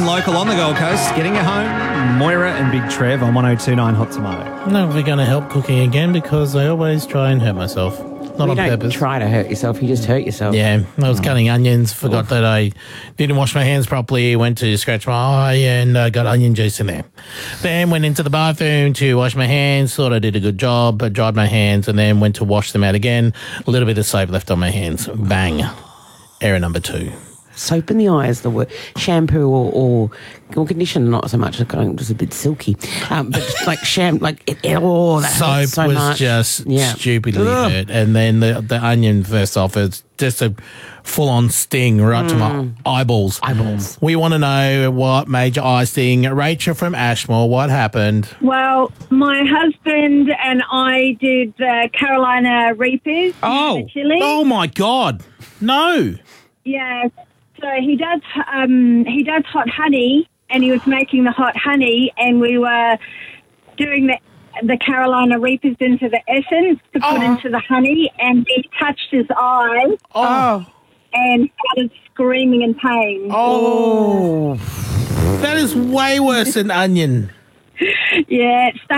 and local on the Gold Coast. Getting you home, Moira and Big Trev on 102.9 Hot Tomato. No, we're going to help cooking again because I always try and hurt myself. Not on You don't purpose. try to hurt yourself, you just hurt yourself. Yeah, I was cutting onions, forgot that I didn't wash my hands properly, went to scratch my eye and got onion juice in there. Then went into the bathroom to wash my hands, thought I did a good job, but dried my hands and then went to wash them out again. A little bit of soap left on my hands. Bang. Error number 2. Soap in the eye is the word. Shampoo or conditioner, not so much. It's just a bit silky. But like that Soap hurts so was much. just Yeah. stupidly hurt. And then the onion, first off, it's just a full-on sting right to my eyeballs. We want to know what made your eye sting. Rachel from Ashmore, what happened? Well, my husband and I did the Carolina Reapers. The chili. Oh my God. No. Yeah. So he does hot honey, and he was making the hot honey, and we were doing the Carolina Reapers into the essence to put into the honey, and he touched his eye and started screaming in pain. Oh. That is way worse than onion. Yeah, it